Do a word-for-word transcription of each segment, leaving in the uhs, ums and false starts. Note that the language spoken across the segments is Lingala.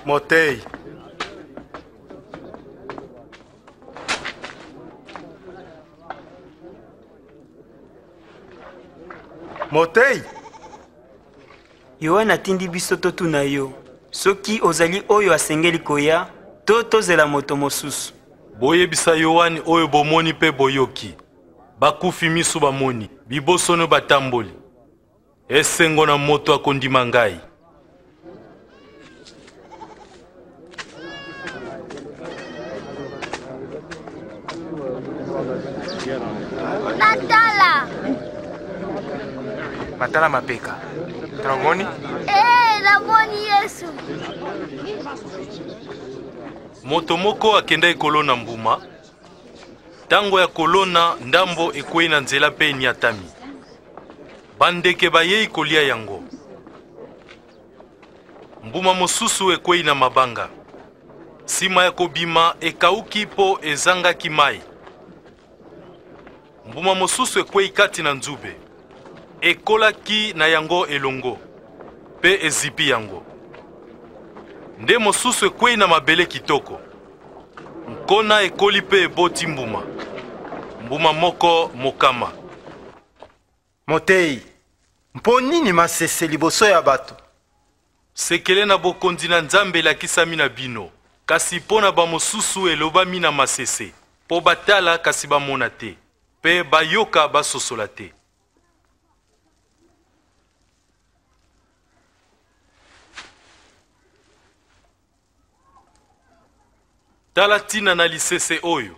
Motei. Motei. Yohana atindi biso totuna yo. Soki ozali oyo asengeli koya, to tozela moto mosusu. Boyebisa Yohani oyo bomoni pe boyoki. Bakufi misu bamoni, bibosono batamboli. Esengo na moto akondima ngai. Natala. Matala mapeka. Tramoni? Eh, namoni Yesu. Moto moko akenda ekolona mbuma. Tango ya kolona ndambo ekwei na nzela pe niatami. Bandeke bayei kolia yango. Mbuma mosusu ekwei na mabanga. Sima ya kobima ekauki po ezangaki mai. Mbuma mosusu ekwei kati na nzube. Ekolaki na yango elongo. Pe ezipi yango. Nde mosusu ekwei na mabele kitoko. Nkona ekoli pe eboti mbuma. Mbuma moko mokama. Motei, mpo nini masese liboso ya bato? Sekele na bokonzi na Nzambe elakisami na bino. Kasi po na bamosusu elobami na masese. Po batala kasi bamona te. Pe bayoka basosola te. Tala tina na lisese oyo.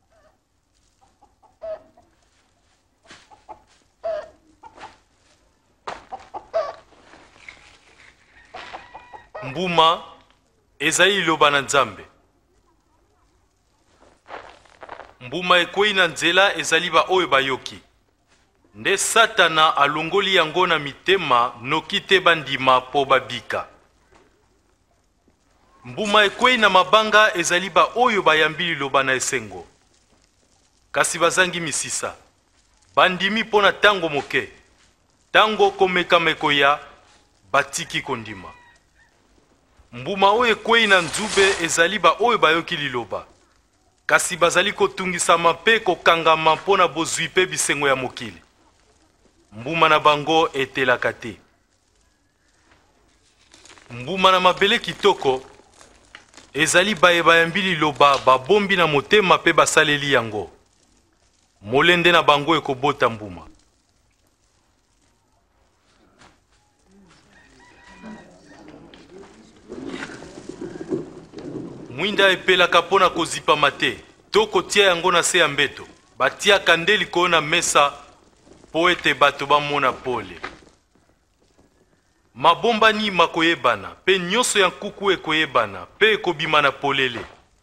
Mbuma ezali liloba na Nzambe. Mbuma ekwei na nzela ezali ba oyo bayoki. Nde Satana alongoli yango na mitema noki te bandima po babika. Mbuma ekwei na mabanga ezali ba oyo bayambi liloba na esengo. Kasi bazangi misisa. Bandimi pona tango moke. Tango komeka mekoya batiki kondima. Mbuma oyo ekwei na nzube ezali ba oyo bayoki liloba. Kasi bazali kotungisama pe kokangama pona bozwi pe bisengo ya mokili. Mbuma na bango etelaka te. Mbuma na mabele kitoko ezali baye bayambi liloba babombi na motema pe basaleli yango. Molende na bango ekobota mbuma. Mwinda epelaka pona kozipa mate, to kotia yango na se ya mbeto. Batiaka nde likolo na mesa po ete bato bamona pole. Mabombani makoyebana, pe nyonso ya nkuku ekoyebana, pe ekobima na polele.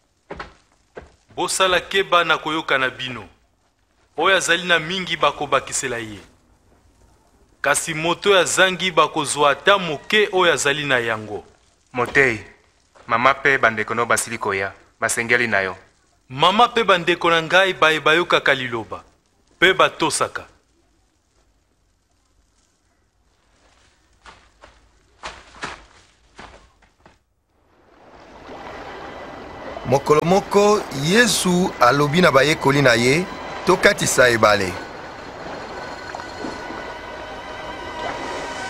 Bosala keba na koyoka na bino. Oyo azali na mingi bakobakisela ye. Kasi moto ya zangi bakozwa ata moke oyo azali na yango. Motei, mama pe bandeko no basili koya, basengeli na yo. Mama pe bandeko na ngai baye bayokaka liloba, pe batosaka. Mokolo moko Yesu alobi na bayekoli na ye tokatisa ebale.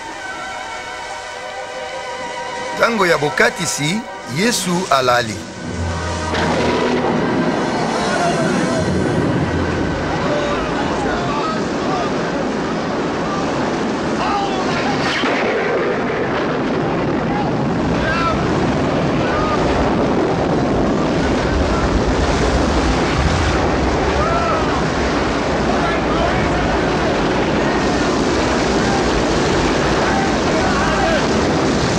Tango ya bokatisi Yesu alali.